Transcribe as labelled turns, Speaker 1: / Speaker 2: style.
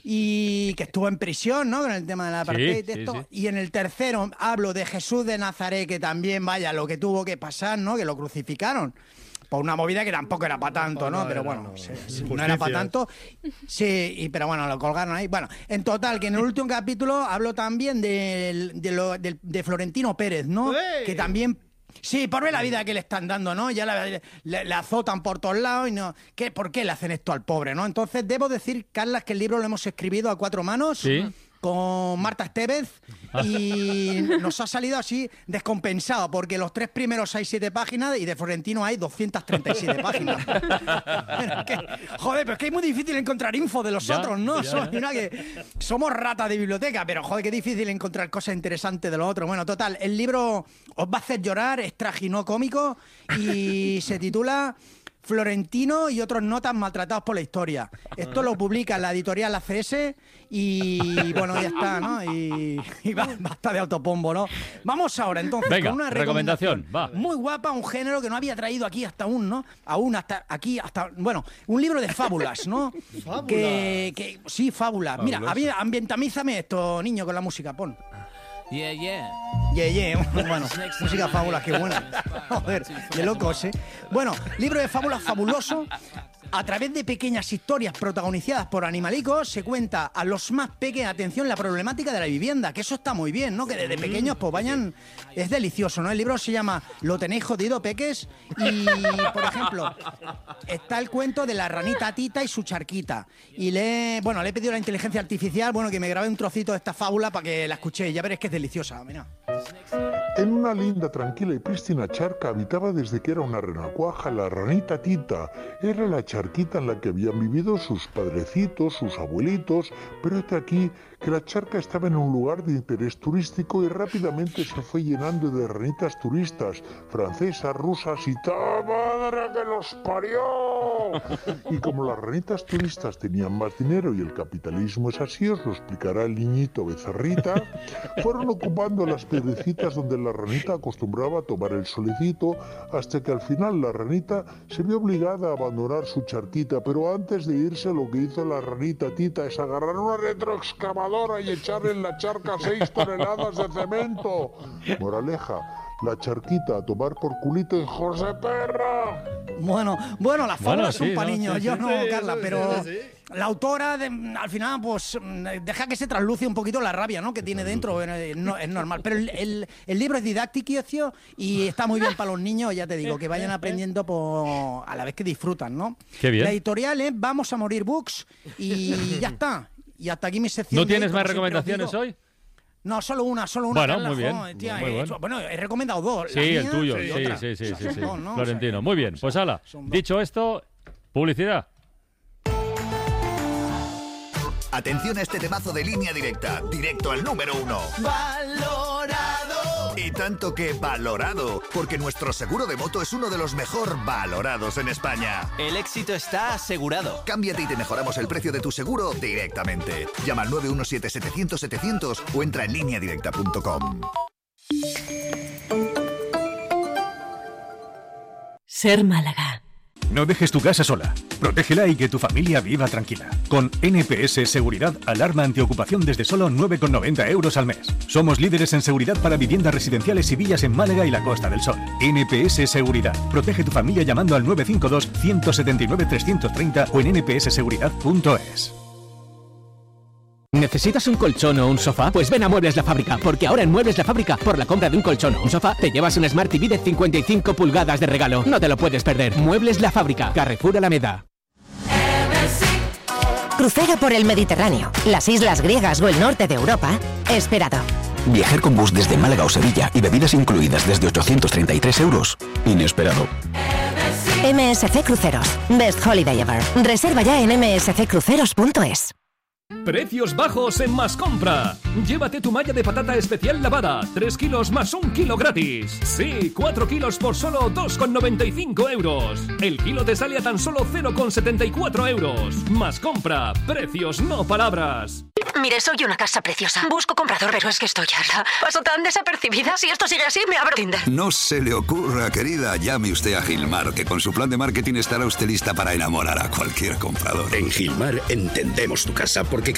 Speaker 1: y que estuvo en prisión, ¿no? Con el tema de la apartheid y esto. Y en el tercero hablo de Jesús de Nazaret, que también, vaya, lo que tuvo que pasar, ¿no? Que lo crucificaron. Por una movida que tampoco era para tanto, ¿no? Pero bueno, no era para tanto. Sí, pero bueno, lo colgaron ahí. Bueno, en total, que en el último capítulo hablo también de Florentino Pérez, ¿no? Que también... Sí, por ver la vida que le están dando, ¿no? Ya le azotan por todos lados y no... ¿Por qué le hacen esto al pobre, no? Entonces, debo decir, Carlas, que el libro lo hemos escrito a 4 manos. Sí. Con Marta Estevez y nos ha salido así descompensado porque los 3 primeros hay 7 páginas y de Florentino hay 237 páginas. Pero es que es muy difícil encontrar info de los otros, ¿no? Somos ratas de biblioteca, pero joder, qué difícil encontrar cosas interesantes de los otros. Bueno, total, el libro os va a hacer llorar, es tragicómico y se titula Florentino y otros notas maltratados por la historia. Esto lo publica la editorial ACS y bueno, ya está, ¿no? Y basta de autopombo, ¿no? Vamos ahora, entonces,
Speaker 2: venga,
Speaker 1: con una
Speaker 2: recomendación va.
Speaker 1: Muy guapa, un género que no había traído aquí hasta bueno, un libro de fábulas, ¿no?
Speaker 3: ¿Fábulas?
Speaker 1: Sí, fábulas. Mira, ambientamízame esto, niño, con la música, pon.
Speaker 4: Yeah, yeah.
Speaker 1: Yeah, yeah. Bueno, música fábulas, qué buena. Joder, de locos, ¿eh? Bueno, libro de fábulas fabuloso. A través de pequeñas historias protagonizadas por animalicos se cuenta a los más pequeños, atención, la problemática de la vivienda, que eso está muy bien, ¿no? Que desde pequeños pues vayan... Es delicioso, ¿no? El libro se llama Lo tenéis jodido, peques, y, por ejemplo, está el cuento de la ranita Tita y su charquita. Y le he pedido a la inteligencia artificial, que me grabe un trocito de esta fábula para que la escuchéis. Ya veréis que es deliciosa, mira.
Speaker 5: En una linda, tranquila y prístina charca habitaba desde que era una renacuaja la ranita Tita. Era la charquita en la que habían vivido sus padrecitos, sus abuelitos, pero hasta aquí que la charca estaba en un lugar de interés turístico y rápidamente se fue llenando de ranitas turistas, francesas, rusas y ¡ta madre que los parió! Y como las ranitas turistas tenían más dinero y el capitalismo es así, os lo explicará el niñito Becerrita, fueron ocupando las piedrecitas donde la ranita acostumbraba a tomar el solecito, hasta que al final la ranita se vio obligada a abandonar su charquita, pero antes de irse lo que hizo la ranita Tita es agarrar una retroexcavadora y echar en la charca 6 toneladas de cemento. Moraleja, la charquita a tomar por culito en José Perra.
Speaker 1: Bueno, las fábulas son para niños, Carla, pero... La autora, al final, pues deja que se trasluce un poquito la rabia, ¿no? Que tiene dentro, es normal. Pero el libro es didáctico y está muy bien para los niños, ya te digo, que vayan aprendiendo a la vez que disfrutan, ¿no?
Speaker 2: Qué bien.
Speaker 1: La editorial es Vamos a Morir Books y ya está. Y hasta aquí mi sección.
Speaker 2: ¿No tienes más recomendaciones hoy?
Speaker 1: No, solo una.
Speaker 2: Bueno,
Speaker 1: Carla,
Speaker 2: muy bien.
Speaker 1: Tía,
Speaker 2: muy
Speaker 1: bueno, he recomendado 2.
Speaker 2: Sí, el tuyo. Sí.
Speaker 1: ¿no?
Speaker 2: Florentino. Muy bien. Pues hala, dicho esto, publicidad.
Speaker 6: Atención a este temazo de Línea Directa, directo al número 1. ¡Valorado! Y tanto que valorado, porque nuestro seguro de moto es uno de los mejor valorados en España.
Speaker 4: El éxito está asegurado.
Speaker 6: Cámbiate y te mejoramos el precio de tu seguro directamente. Llama al 917-700-700 o entra en lineadirecta.com.
Speaker 7: Ser Málaga.
Speaker 8: No dejes tu casa sola. Protégela y que tu familia viva tranquila. Con NPS Seguridad, alarma antiocupación desde solo 9,90 € al mes. Somos líderes en seguridad para viviendas residenciales y villas en Málaga y la Costa del Sol. NPS Seguridad. Protege tu familia llamando al 952-179-330 o en npsseguridad.es.
Speaker 9: ¿Necesitas un colchón o un sofá? Pues ven a Muebles La Fábrica, porque ahora en Muebles La Fábrica, por la compra de un colchón o un sofá, te llevas un Smart TV de 55 pulgadas de regalo. No te lo puedes perder. Muebles La Fábrica, Carrefour Alameda.
Speaker 7: Crucero por el Mediterráneo, las islas griegas o el norte de Europa, esperado.
Speaker 10: Viajar con bus desde Málaga o Sevilla y bebidas incluidas desde 833 €, inesperado.
Speaker 7: MSC Cruceros, Best Holiday Ever. Reserva ya en msccruceros.es.
Speaker 11: Precios bajos en Mascompra. Llévate tu malla de patata especial lavada, 3 kilos más 1 kilo gratis. Sí, 4 kilos por solo 2,95 €. El kilo te sale a tan solo 0,74 €. Mascompra, precios no palabras.
Speaker 7: Mire, soy una casa preciosa. Busco comprador, pero es que estoy harta. Paso tan desapercibida. Si esto sigue así, me abro Tinder.
Speaker 12: No se le ocurra, querida. Llame usted a Gilmar, que con su plan de marketing estará usted lista para enamorar a cualquier comprador.
Speaker 13: En Gilmar entendemos tu casa porque